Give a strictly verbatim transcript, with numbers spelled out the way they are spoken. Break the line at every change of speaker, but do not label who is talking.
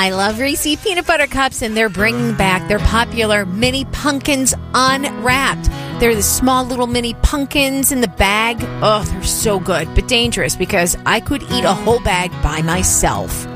I love Reese's Peanut Butter Cups, and they're bringing back their popular mini pumpkins unwrapped. They're the small little mini pumpkins in the bag. Oh, they're so good, but dangerous because I could eat a whole bag by myself.